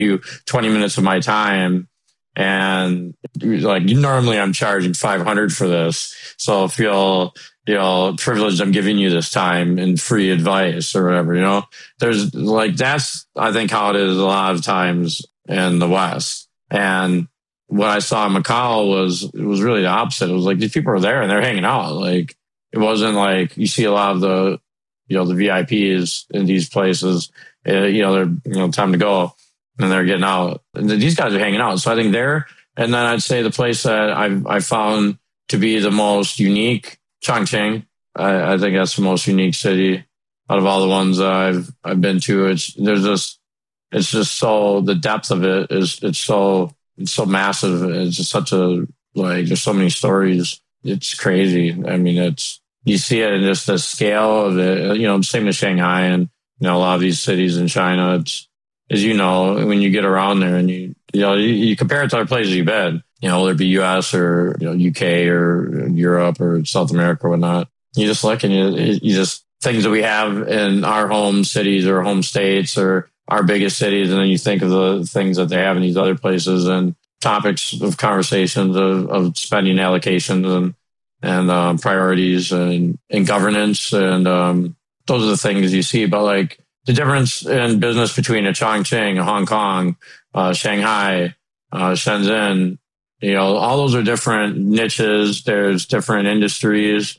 you 20 minutes of my time. And like, normally I'm charging 500 for this. So feel, privileged I'm giving you this time and free advice or whatever, there's like, that's, I think how it is a lot of times in the West. And what I saw in Macau was really the opposite. It was like these people are there and they're hanging out. Like, it wasn't like you see a lot of the VIPs in these places, they're, time to go and they're getting out. And these guys are hanging out. So I think there, and then I'd say the place that I found to be the most unique, Chongqing. I think that's the most unique city out of all the ones that I've been to. It's just so, the depth of it it's so massive. It's just such a, like, there's so many stories. It's crazy. I mean, you see it in just the scale of it, same as Shanghai and, a lot of these cities in China. It's, as when you get around there and you compare it to other places you've been, whether it be US or, UK or Europe or South America or whatnot, you just look and you just, things that we have in our home cities or home states or our biggest cities. And then you think of the things that they have in these other places and topics of conversations of spending allocations and priorities and governance. And those are the things you see. But like the difference in business between a Chongqing, a Hong Kong, Shanghai, Shenzhen, all those are different niches. There's different industries.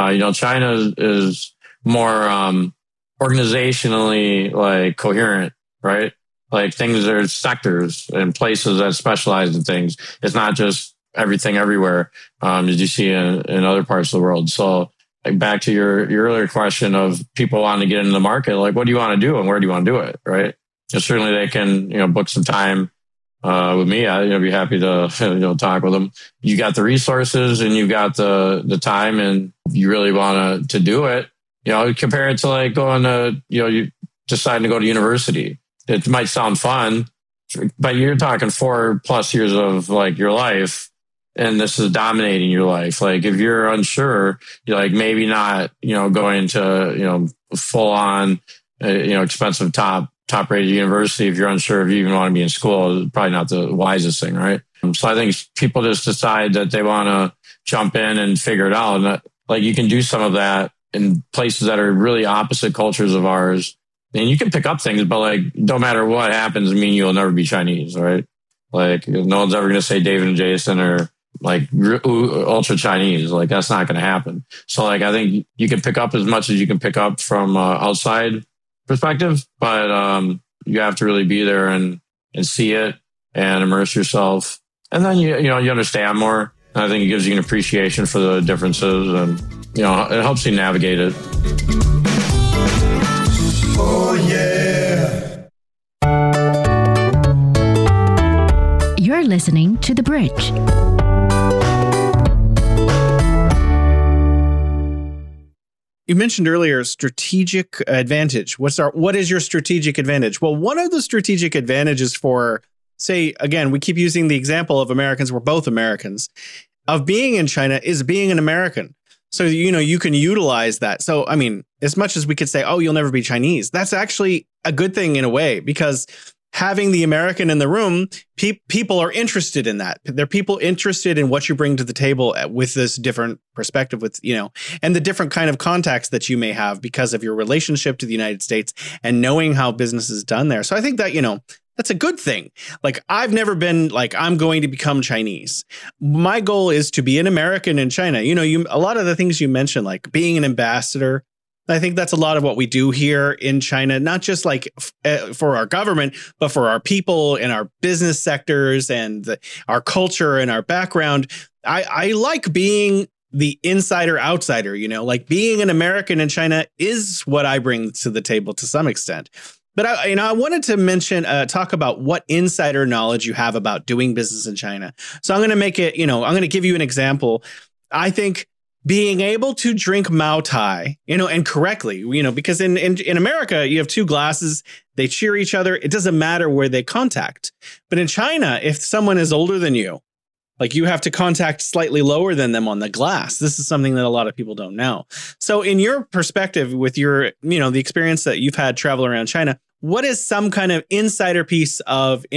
China is more organizationally like coherent, right? Like things are sectors and places that specialize in things. It's not just everything everywhere, as you see in other parts of the world. So like back to your earlier question of people wanting to get into the market, like what do you want to do and where do you want to do it, right? And certainly they can, book some time with me. I'd be happy to talk with them. You got the resources and you've got the time and you really want to do it. Compare it to like going to, you deciding to go to university. It might sound fun, but you're talking 4+ years of like your life. And this is dominating your life. Like if you're unsure, you're like maybe not, going to, full on, expensive top rated university. If you're unsure if you even want to be in school, it's probably not the wisest thing, right? So I think people just decide that they want to jump in and figure it out. And like you can do some of that in places that are really opposite cultures of ours. And you can pick up things, but like no matter what happens, you'll never be Chinese, right? Like no one's ever going to say David and Jason or like ultra Chinese. Like that's not going to happen. So like I think you can pick up as much as you can pick up from outside perspective, but you have to really be there and see it and immerse yourself, and then you understand more. And I think it gives you an appreciation for the differences, and it helps you navigate it. Oh yeah. You're listening to The Bridge. You mentioned earlier strategic advantage. What is your strategic advantage? Well, one of the strategic advantages for, say, again, we keep using the example of Americans, we're both Americans, of being in China is being an American. So, you can utilize that. So, as much as we could say, oh, you'll never be Chinese, that's actually a good thing in a way, because having the American in the room, people are interested in that. They're people interested in what you bring to the table with this different perspective, and the different kind of contacts that you may have because of your relationship to the United States and knowing how business is done there. So I think that, that's a good thing. Like, I've never been like, I'm going to become Chinese. My goal is to be an American in China. A lot of the things you mentioned, like being an ambassador, I think that's a lot of what we do here in China, not just like for our government, but for our people and our business sectors and our culture and our background. I like being the insider outsider, like being an American in China is what I bring to the table to some extent. But I wanted to talk about what insider knowledge you have about doing business in China. So I'm going to make it, I'm going to give you an example. I think being able to drink Mao Tai, and correctly, because in America, you have two glasses, they cheer each other. It doesn't matter where they contact. But in China, if someone is older than you, like you have to contact slightly lower than them on the glass. This is something that a lot of people don't know. So in your perspective with your, the experience that you've had travel around China, what is some kind of insider piece of